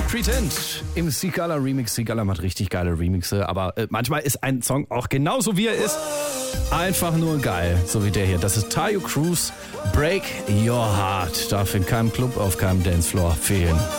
Pretend im Sigala Remix. Sigala macht richtig geile Remixe, aber manchmal ist ein Song auch genauso wie er ist einfach nur geil, so wie der hier. Das ist Taio Cruz, Break Your Heart. Darf in keinem Club, auf keinem Dancefloor fehlen.